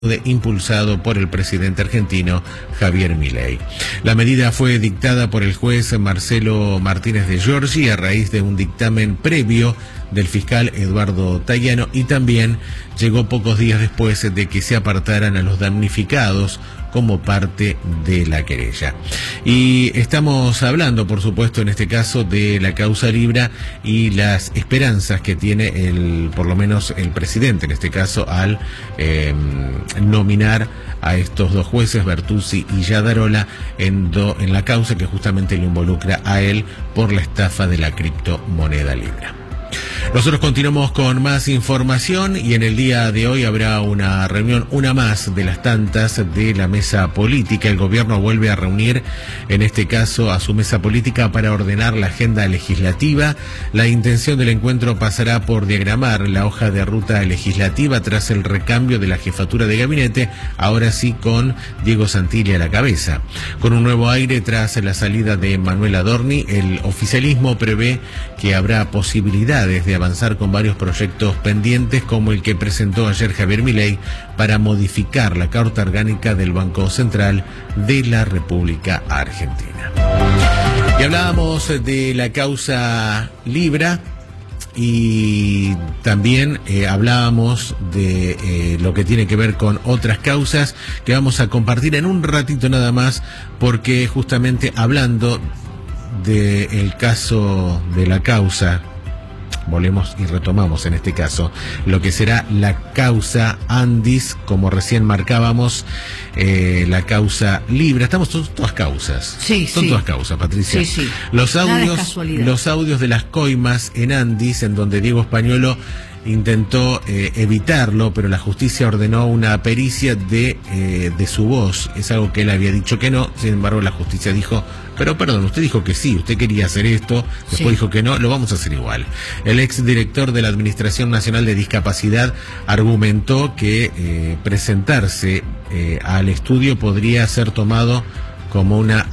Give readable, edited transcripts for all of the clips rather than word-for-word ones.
impulsado por el presidente argentino Javier Milei. La medida fue dictada por el juez Marcelo Martínez de Giorgi a raíz de un dictamen previo del fiscal Eduardo Tayano y también llegó pocos días después de que se apartaran a los damnificados como parte de la querella. Y estamos hablando, por supuesto, en este caso de la causa Libra y las esperanzas que tiene por lo menos el presidente, en este caso, al nominar a estos dos jueces, Bertuzzi y Yadarola, en la causa que justamente le involucra a él por la estafa de la criptomoneda Libra. Nosotros continuamos con más información y en el día de hoy habrá una reunión, una más de las tantas de la mesa política. El gobierno vuelve a reunir, en este caso, a su mesa política para ordenar la agenda legislativa. La intención del encuentro pasará por diagramar la hoja de ruta legislativa tras el recambio de la jefatura de gabinete, ahora sí con Diego Santilli a la cabeza. Con un nuevo aire tras la salida de Manuel Adorni, el oficialismo prevé que habrá posibilidades de avanzar con varios proyectos pendientes, como el que presentó ayer Javier Milei para modificar la Carta Orgánica del Banco Central de la República Argentina. Y hablábamos de la causa Libra y también hablábamos de lo que tiene que ver con otras causas que vamos a compartir en un ratito nada más, porque justamente hablando del caso de la causa, volvemos y retomamos en este caso lo que será la causa Andis, como recién marcábamos, la causa Libra. Son todas causas. Son todas causas, Patricia. Sí. Los audios de las coimas en Andis, en donde Diego Españolo intentó evitarlo, pero la justicia ordenó una pericia de su voz. Es algo que él había dicho que no, sin embargo la justicia dijo, pero perdón, usted dijo que sí, usted quería hacer esto, después dijo que no, lo vamos a hacer igual. El exdirector de la Administración Nacional de Discapacidad argumentó que presentarse al estudio podría ser tomado como una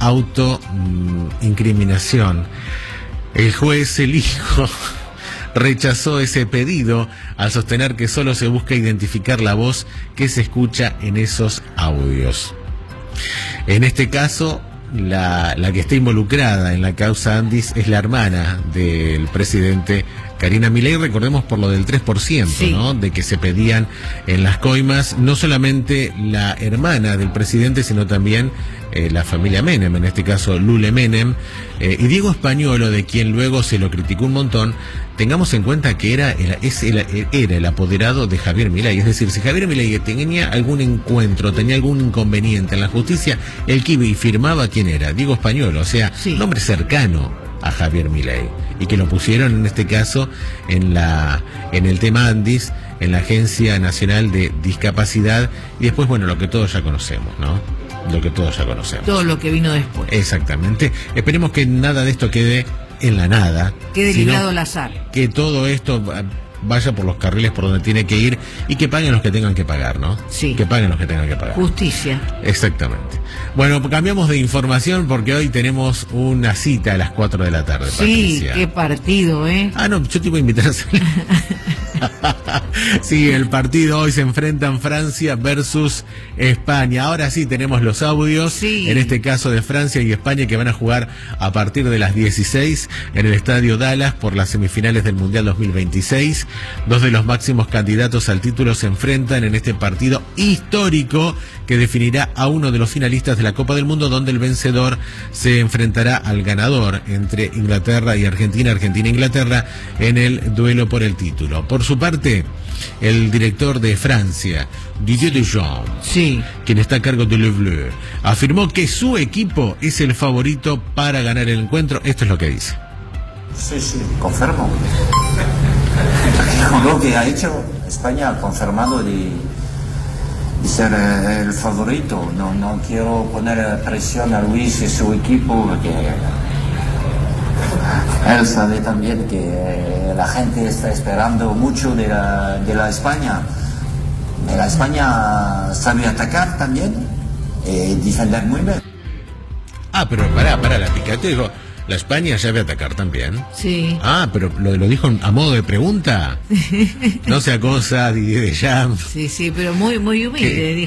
autoincriminación. El juez Elijo rechazó ese pedido al sostener que solo se busca identificar la voz que se escucha en esos audios. En este caso, la que está involucrada en la causa Andis es la hermana del presidente Karina Milei, recordemos por lo del 3%, ¿no? De que se pedían en las coimas, no solamente la hermana del presidente, sino también la familia Menem, en este caso Lule Menem, y Diego Españolo, de quien luego se lo criticó un montón. Tengamos en cuenta que era el apoderado de Javier Milei, es decir, si Javier Milei tenía algún encuentro, tenía algún inconveniente en la justicia, el que iba y firmaba, ¿quién era? Diego Españolo, o sea, un hombre cercano a Javier Milei, y que lo pusieron en este caso en el tema Andis, en la Agencia Nacional de Discapacidad, y después, bueno, lo que todos ya conocemos, ¿no? Lo que todos ya conocemos. Todo lo que vino después. Exactamente. Esperemos que nada de esto quede en la nada. Quede librado al azar. Que todo esto vaya por los carriles por donde tiene que ir y que paguen los que tengan que pagar, ¿no? Sí. Que paguen los que tengan que pagar. Justicia. Exactamente. Bueno, cambiamos de información porque hoy tenemos una cita a las 4 de la tarde, Patricia. Sí, qué partido, ¿eh? Ah, no, yo te iba a invitar a salir. Sí, el partido hoy se enfrentan Francia versus España. Ahora sí tenemos los audios, en este caso de Francia y España, que van a jugar a partir de las 16 en el Estadio Dallas por las semifinales del Mundial 2026. Dos de los máximos candidatos al título se enfrentan en este partido histórico que definirá a uno de los finalistas de la Copa del Mundo, donde el vencedor se enfrentará al ganador entre Inglaterra y Argentina, Argentina-Inglaterra, en el duelo por el título. Por su parte, el director de Francia, Didier Deschamps, quien está a cargo de Le Bleu, afirmó que su equipo es el favorito para ganar el encuentro. Esto es lo que dice. Sí, confirmo. Lo que ha hecho España ha confirmado de ser el favorito. No quiero poner presión a Luis y su equipo, porque él sabe también que la gente está esperando mucho de la España. La España sabe atacar también y defender muy bien. Pero pará, la picateo. ¿La España sabe atacar también? Sí. Ah, pero lo dijo a modo de pregunta. No sea cosa, Didier Deschamps. Sí, pero muy humilde.